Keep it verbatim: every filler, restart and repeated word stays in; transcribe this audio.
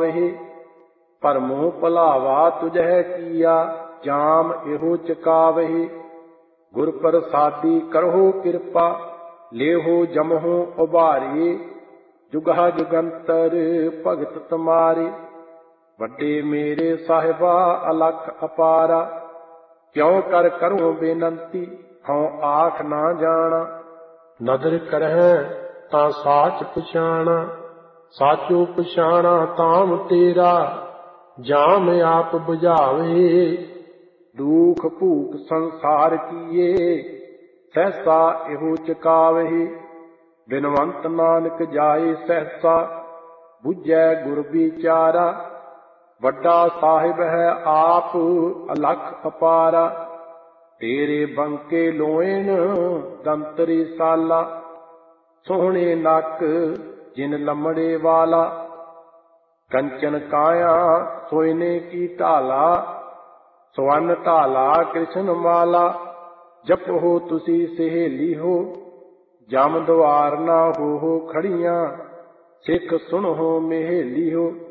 ਪਾਵਹਿ। ਭਰਮੋਂ ਭੁਲਾਵਾ ਤੁਝੈ ਕੀਆ ਜਾਮ ਇਹੋ ਚਕਾਵਹਿ। ਗੁਰ ਪ੍ਰਸਾਦੀ ਕਰਹੁ ਕਿਰਪਾ ਲੇਹੋ ਜਮਹੁ ਉਭਾਰੇ। ਜੁਗਹਾ ਜੁਗੰਤਰ ਭਗਤ ਤੁਮਾਰੇ ਵੱਡੇ ਮੇਰੇ ਸਾਹਿਬਾ ਅਲਖ ਅਪਾਰਾ। ਕਿਉ ਕਰ ਕਰਹੁ ਬੇਨੰਤੀ ਹਉ ਆਖ ਨਾ ਜਾਣਾ। ਨਦਰ ਕਰਹਿ ਤਾਂ ਸਾਚ ਪਛਾਣਾ ਸਾਚੋ ਪਛਾਣਾ ਤਾਮ ਤੇਰਾ। ਜਾਮ ਆਪ ਬੁਝਾਵੇ ਦੁਖ ਭੂਖ ਸੰਸਾਰ ਕੀਏ ਸਹਿਸਾ ਇਹੋ ਚਕਾਵਹਿ। ਬਿਨਵੰਤ ਨਾਨਕ ਜਾਏ ਸਹਿਸਾ ਬੁਝੈ ਗੁਰ ਵਿਚਾਰਾ। ਵੱਡਾ ਸਾਹਿਬ ਹੈ ਆਪ ਅਲਖ ਅਪਾਰਾ। ਤੇਰੇ ਬੰਕੇ ਲੋਇਣ ਦੰਤਰੀ ਸਾਲਾ ਸੋਹਣੇ ਨੱਕ ਜਿਨ ਲੰਮੜੇ ਵਾਲਾ। ਕੰਚਨ ਕਾਇਆ ਸੋਇਨੇ ਕੀ ਢਾਲਾ ਸਵਰਨ ਢਾਲਾ ਕ੍ਰਿਸ਼ਨ ਮਾਲਾ। ਜਪੋ ਤੁਸੀਂ ਸਹੇਲੀ ਹੋ ਜਮ ਦੁਆਰ ਨਾ ਹੋ ਖੜੀਆਂ ਸਿੱਖ ਸੁਣੋ ਮਹੇਲੀ ਹੋ।